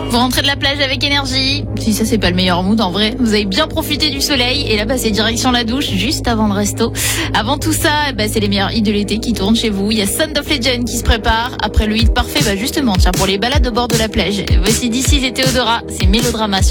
Vous rentrez de la plage avec énergie. Si ça c'est pas le meilleur mood en vrai, vous avez bien profité du soleil et là c'est direction la douche juste avant le resto. Avant tout ça, c'est les meilleurs hits de l'été qui tournent chez vous. Il y a Sound of Legend qui se prépare. Après le hit parfait, justement, tiens, pour les balades au bord de la plage. Voici This Is et Théodora, c'est Mélodrama.